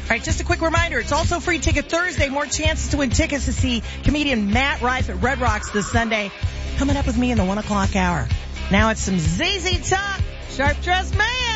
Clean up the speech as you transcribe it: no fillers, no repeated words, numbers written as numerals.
All right, just a quick reminder. It's also Free Ticket Thursday. More chances to win tickets to see comedian Matt Rife at Red Rocks this Sunday. Coming up with me in the 1 o'clock hour. Now it's some ZZ Top. Sharp Dressed Man.